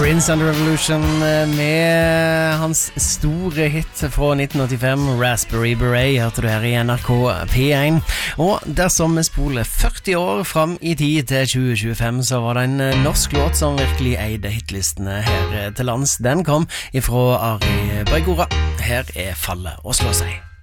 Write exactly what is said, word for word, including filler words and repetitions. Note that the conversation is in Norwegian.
Prince and the Revolution med hans store hit fra nitten åttifem, Raspberry Beret, hørte du her i N R K P one. Og dersom vi spoler førti år fram i tid til tjue tjuefem, så var det en norsk låt som virkelig eide hitlistene her til lands. Den kom ifra Ari Bøygora. Her er Falle og slå seg.